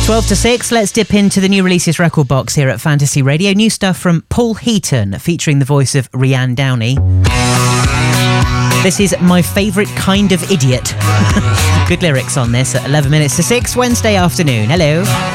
12 to 6, let's dip into the new releases record box here at Fantasy Radio. New stuff from Paul Heaton, featuring the voice of Rianne Downey. This is My Favourite Kind of Idiot. Good lyrics on this at 11 minutes to 6, Wednesday afternoon. Hello.